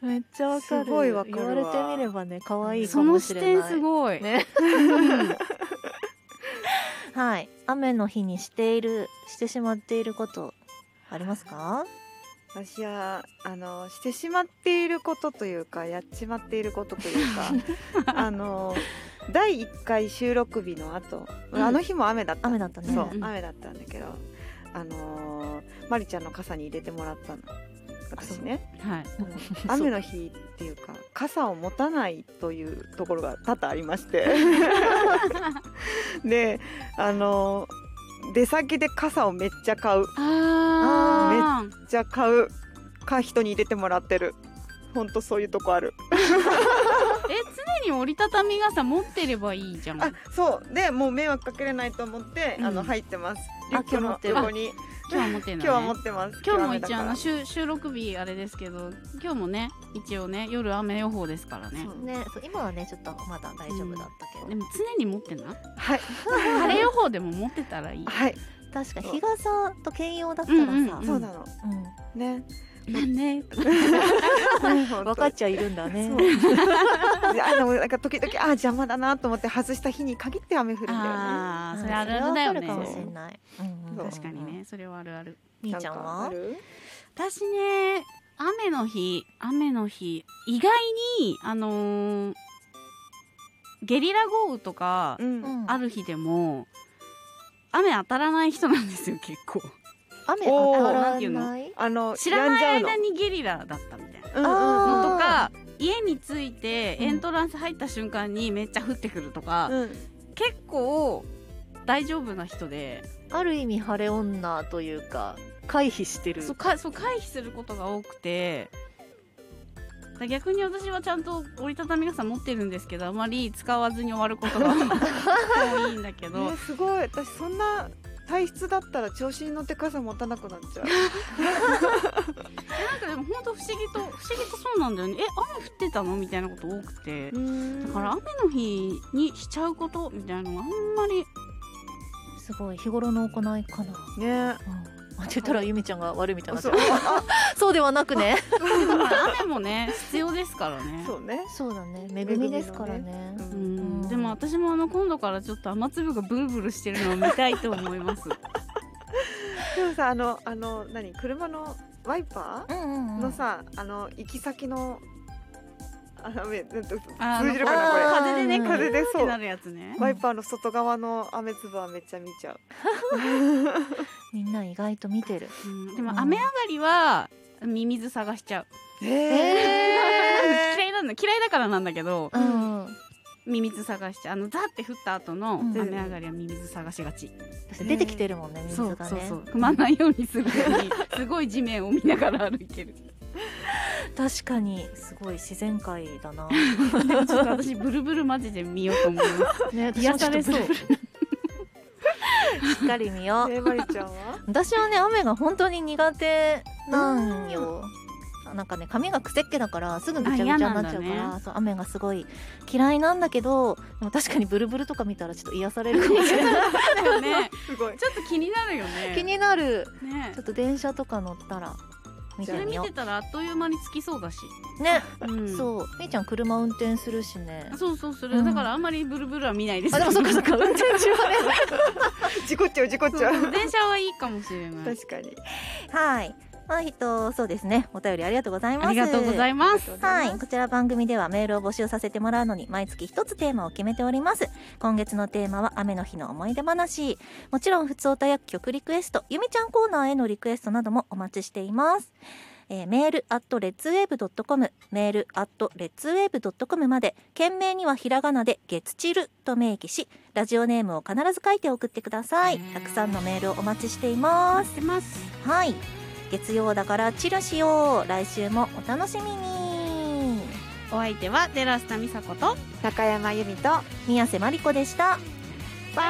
めっちゃわかる。 すごいわかるわ。 言われてみればね、可愛いかもしれない。 その視点すごい。 ね。はい。雨の日にしてしまっていることありますか？ 私はしてしまっていることというか、やっちまっていることというか第1回収録日の後、あの日も雨だった。 雨だったね。 そう、雨だったんだけど、まりちゃんの傘に入れてもらったの、私ね。 はい。 雨の日っていうか、傘を持たないというところが多々ありましてで出先で傘をめっちゃ買う。めっちゃ買うか、人に入れてもらってる。ほんとそういうとこある常に折りたたみ傘持ってればいいじゃん。 そうで、もう迷惑かけれないと思って、入ってます。リュックの横に。 今日は持ってるのね。 今日は持ってます。 今日も一応収録日あれですけど、今日もね一応ね夜雨予報ですからね。 そう今はねちょっとまだ大丈夫だったけど、 でも常に持ってな。 はい。 晴れ予報でも持ってたらいい。 はい。 確かに日傘と兼用だったらさ、 そうなの。ね。 ね。 分かっちゃいるんだね。 なんか時々邪魔だなと思って外した日に限って雨降るんだよね。 それあるあるだよね。 かもしれない。 確かにね、それはあるある。 みーちゃんは？ 私ね、雨の日意外にゲリラ豪雨とかある日でも雨当たらない人なんですよ、結構。 雨当たらない？ 知らない間にゲリラだったみたいなのとか、家に着いてエントランス入った瞬間にめっちゃ降ってくるとか、結構大丈夫な人で、 ある意味晴れ女というか回避してる。 回避することが多くて、逆に私はちゃんと折りたたみ傘持ってるんですけど、あまり使わずに終わることが多いんだけど、 すごい。私そんな体質だったら調子に乗って傘持たなくなっちゃうなんかでも本当不思議とそうなんだよね。雨降ってたのみたいなこと多くて、だから雨の日にしちゃうことみたいなのがあんまり。 すごい日頃の行いかなね。 って言ったらゆみちゃんが悪いみたいになっちゃう。そうではなくね。 雨もね必要ですからね。 そうだね。恵みですからね。 でも私も今度からちょっと雨粒がブルブルしてるのを見たいと思います。 でもさ、車のワイパーのさ、行き先の雨通じるかな、これ。 風でね、 風でそうなるやつね。 ワイパーの外側の雨粒はめっちゃ見ちゃう。 みんな意外と見てる。 でも雨上がりはミミズ探しちゃう。嫌いだからなんだけど、ミミズ探しちゃう。ザって降った後の雨上がりはミミズ探しがち。 出てきてるもんね、ミミズがね。 踏まないようにするようにすごい地面を見ながら歩いてる。 確かにすごい自然界だな。 でもちょっと私ブルブルマジで見ようと思います。癒されそう。しっかり見よう。 まりちゃんは？ 私はね、雨が本当に苦手なんよ。なんかね、髪がくせっけだからすぐぐちゃぐちゃになっちゃうから、そう雨がすごい嫌いなんだけど、でも確かにブルブルとか見たらちょっと癒されるかもしれないね。すごい。ちょっと気になるよね。 気になる。 ね。 ちょっと電車とか乗ったら見てみよう。 それ見てたらあっという間に着きそうだし。 ね。そう。みーちゃん車運転するしね。 そうする。だからあんまりブルブルは見ないです。 でもそっか運転中はね。 事故っちゃう。 電車はいいかもしれない。 確かに。 はい。そうですね。お便りありがとうございます。 ありがとうございます。 はい。こちら番組ではメールを募集させてもらうのに、毎月一つテーマを決めております。今月のテーマは雨の日の思い出話。もちろん、ふつおたや曲リクエスト、ゆみちゃんコーナーへのリクエストなどもお待ちしています。メール@letswave.com、メール@letswave.com まで、件名にはひらがなで月チルと明記し、ラジオネームを必ず書いて送ってください。たくさんのメールをお待ちしています。はい。月曜だからチルしよう。来週もお楽しみに。 お相手は寺下美佐子と中山由美と宮瀬まりこでした。